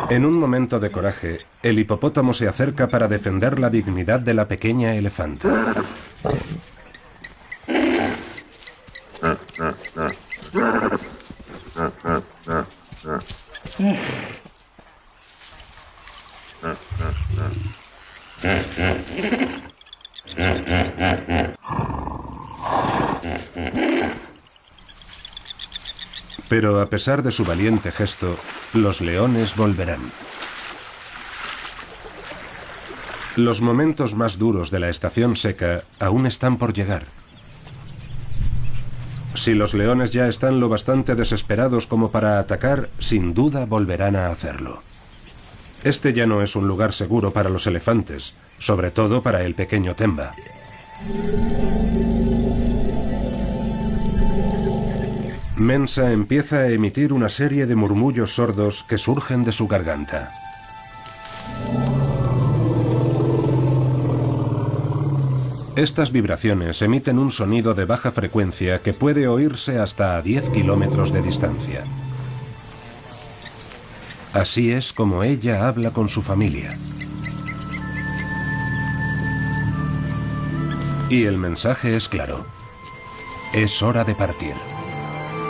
En un momento de coraje, el hipopótamo se acerca para defender la dignidad de la pequeña elefanta. Pero a pesar de su valiente gesto, los leones volverán. Los momentos más duros de la estación seca aún están por llegar. Si los leones ya están lo bastante desesperados como para atacar, sin duda volverán a hacerlo. Este ya no es un lugar seguro para los elefantes, sobre todo para el pequeño Temba. Mensa empieza a emitir una serie de murmullos sordos que surgen de su garganta. Estas vibraciones emiten un sonido de baja frecuencia que puede oírse hasta a 10 kilómetros de distancia. Así es como ella habla con su familia. Y el mensaje es claro. Es hora de partir.